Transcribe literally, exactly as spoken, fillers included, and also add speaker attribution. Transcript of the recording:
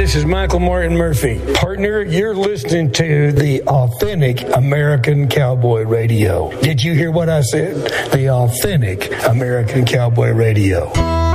Speaker 1: this is Michael Martin Murphey. Partner, you're listening to the Authentic American Cowboy Radio. Did you hear what I said? The Authentic American Cowboy Radio.